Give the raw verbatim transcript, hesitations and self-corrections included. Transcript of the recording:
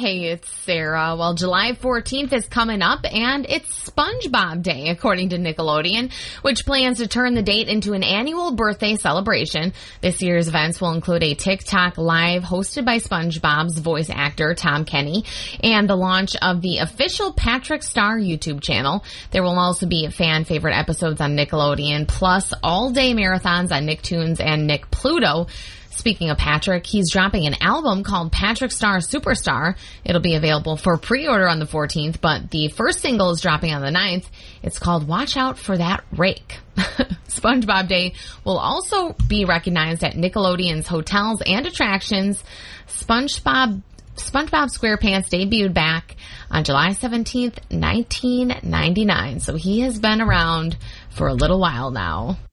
Hey, it's Sarah. Well, July fourteenth is coming up, and it's SpongeBob Day, according to Nickelodeon, which plans to turn the date into an annual birthday celebration. This year's events will include a TikTok live hosted by SpongeBob's voice actor, Tom Kenny, and the launch of the official Patrick Star YouTube channel. There will also be fan favorite episodes on Nickelodeon, plus all-day marathons on Nicktoons and Nick Pluto. Speaking of Patrick, he's dropping an album called Patrick Star Superstar. It'll be available for pre-order on the fourteenth, but the first single is dropping on the ninth. It's called Watch Out for That Rake. SpongeBob Day will also be recognized at Nickelodeon's hotels and attractions. SpongeBob SpongeBob SquarePants debuted back on July seventeenth, nineteen ninety-nine, so he has been around for a little while now.